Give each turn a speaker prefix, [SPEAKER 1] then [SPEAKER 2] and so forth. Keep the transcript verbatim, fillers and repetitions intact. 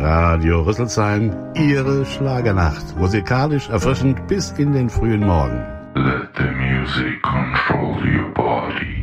[SPEAKER 1] Radio Rüsselsheim, Ihre Schlagernacht. Musikalisch erfrischend bis in den frühen Morgen.
[SPEAKER 2] Let the music control your body.